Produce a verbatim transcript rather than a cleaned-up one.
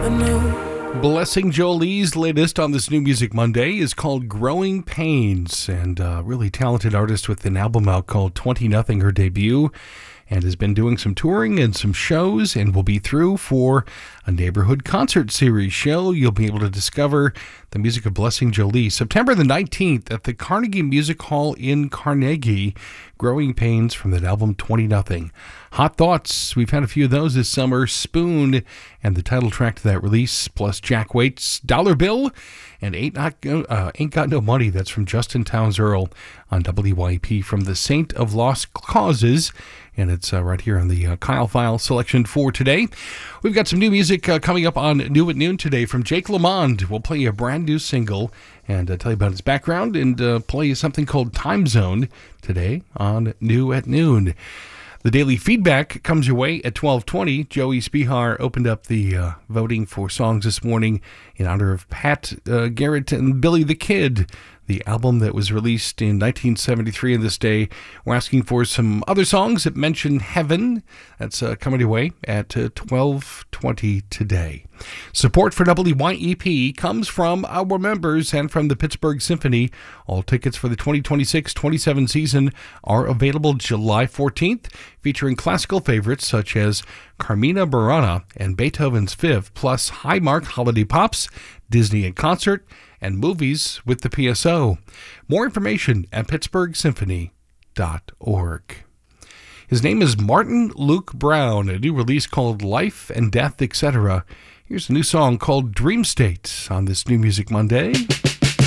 Blessing Jolie's latest on this New Music Monday is called Growing Pains, and a really talented artist with an album out called twenty nothing, her debut, and has been doing some touring and some shows and will be through for a neighborhood concert series show. You'll be able to discover the music of Blessing Jolie September the nineteenth at the Carnegie Music Hall in Carnegie. Growing Pains from that album twenty nothing. Hot Thoughts, we've had a few of those this summer. Spoon and the title track to that release, plus Jack Waite's Dollar Bill and Ain't, Not, uh, Ain't Got No Money. That's from Justin Townes Earl on W Y P from the Saint of Lost Causes. And it's uh, right here on the uh, Kyle File selection for today. We've got some new music uh, coming up on New at Noon today from Jake LaMond. We'll play a brand new single and uh, tell you about his background and uh, play you something called Time Zone today on New at Noon. The daily feedback comes your way at twelve twenty. Joey Spihar opened up the uh, voting for songs this morning in honor of Pat uh, Garrett and Billy the Kid, the album that was released in nineteen seventy-three on this day. We're asking for some other songs that mention heaven. That's uh, coming your way at uh, twelve twenty today. Support for W Y E P comes from our members and from the Pittsburgh Symphony. All tickets for the twenty twenty-six twenty-seven season are available July fourteenth, featuring classical favorites such as Carmina Burana and Beethoven's Fifth, plus high-mark holiday pops, Disney in concert, and movies with the P S O. More information at pittsburgh symphony dot org. His name is Martin Luke Brown, a new release called Life and Death, et cetera. Here's a new song called Dream State on this New Music Monday.